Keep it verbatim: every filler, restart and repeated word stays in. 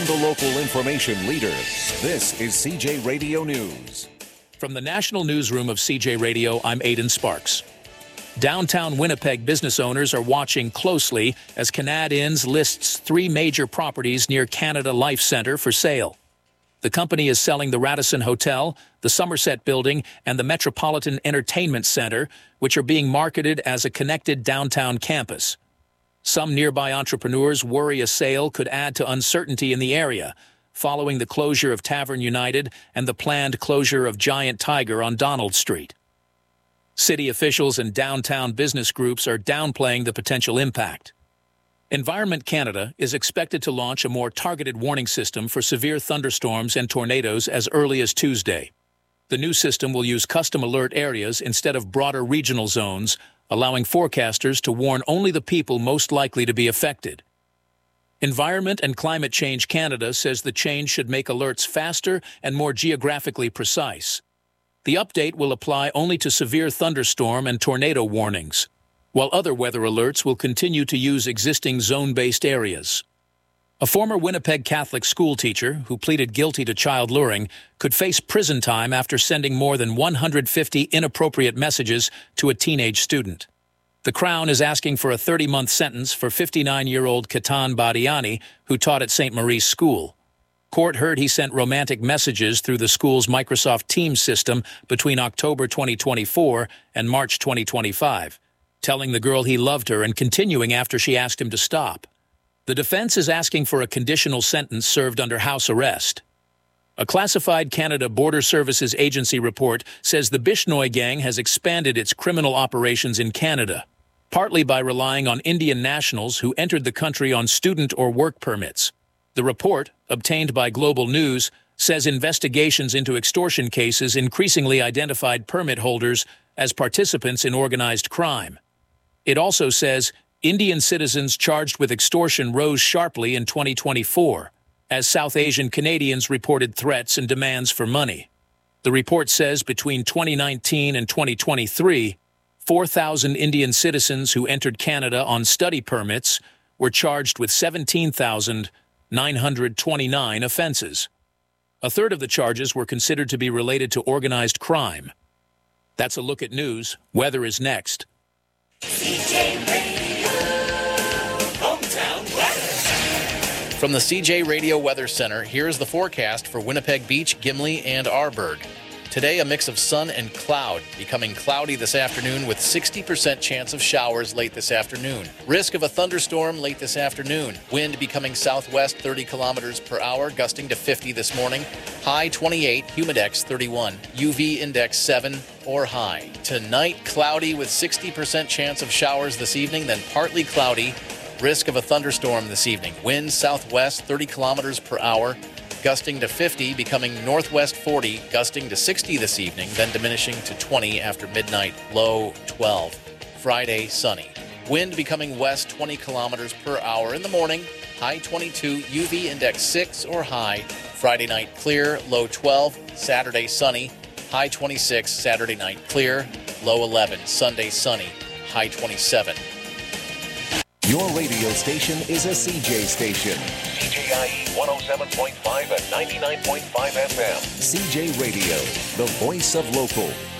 from the local information leader, this is C J Radio News. From the National Newsroom of C J Radio, I'm Aidan Sparks. Downtown Winnipeg business owners are watching closely as Canad Inns lists three major properties near Canada Life Centre for sale. The company is selling the Radisson Hotel, the Somerset Building, and the Metropolitan Entertainment Centre, which are being marketed as a connected downtown campus. Some nearby entrepreneurs worry a sale could add to uncertainty in the area, following the closure of Tavern United and the planned closure of Giant Tiger on Donald Street. City officials and downtown business groups are downplaying the potential impact. Environment Canada is expected to launch a more targeted warning system for severe thunderstorms and tornadoes as early as Tuesday. The new system will use custom alert areas instead of broader regional zones, allowing forecasters to warn only the people most likely to be affected. Environment and Climate Change Canada says the change should make alerts faster and more geographically precise. The update will apply only to severe thunderstorm and tornado warnings, while other weather alerts will continue to use existing zone-based areas. A former Winnipeg Catholic school teacher who pleaded guilty to child luring could face prison time after sending more than one hundred fifty inappropriate messages to a teenage student. The Crown is asking for a thirty-month sentence for fifty-nine-year-old Katan Badiani, who taught at Saint Maurice School. Court heard he sent romantic messages through the school's Microsoft Teams system between October twenty twenty-four and March twenty twenty-five, telling the girl he loved her and continuing after she asked him to stop. The defense is asking for a conditional sentence served under house arrest. A classified Canada Border Services Agency report says the Bishnoi gang has expanded its criminal operations in Canada, partly by relying on Indian nationals who entered the country on student or work permits. The report, obtained by Global News, says investigations into extortion cases increasingly identified permit holders as participants in organized crime. It also says Indian citizens charged with extortion rose sharply in twenty twenty-four, as South Asian Canadians reported threats and demands for money. The report says between twenty nineteen and twenty twenty-three, four thousand Indian citizens who entered Canada on study permits were charged with seventeen thousand nine hundred twenty-nine offenses. A third of the charges were considered to be related to organized crime. That's a look at news. Weather is next. C J Radio Hometown Weather. From the C J Radio Weather Center, here's the forecast for Winnipeg Beach, Gimli, and Arborg. Today, a mix of sun and cloud, becoming cloudy this afternoon with sixty percent chance of showers late this afternoon. Risk of a thunderstorm late this afternoon. Wind becoming southwest thirty kilometers per hour, gusting to fifty this morning. High twenty-eight, humidex thirty-one, U V index seven or high. Tonight, cloudy with sixty percent chance of showers this evening, then partly cloudy. Risk of a thunderstorm this evening. Wind southwest thirty kilometers per hour. Gusting to fifty, becoming northwest forty, gusting to sixty this evening, then diminishing to twenty after midnight, low twelve. Friday, sunny. Wind becoming west twenty kilometers per hour in the morning, high twenty-two, U V index six or high. Friday night clear, low twelve. Saturday, sunny, high twenty-six. Saturday night clear, low eleven. Sunday, sunny, high twenty-seven. Your radio station is a C J station. C J I E one oh seven point five and ninety-nine point five F M. C J Radio, the voice of local.